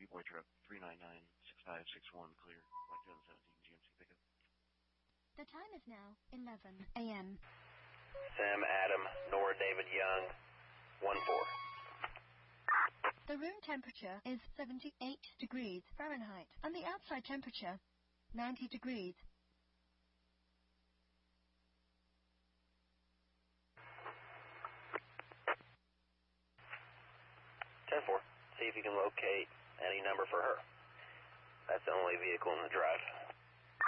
Boy Truck 399-6561, clear. Flight 2017 GMC pickup. The time is now 11 a.m. Sam Adam, Nora David Young, 1-4. The room temperature is 78 degrees Fahrenheit, and the outside temperature 90 degrees. See if you can locate any number for her. That's the only vehicle in the drive.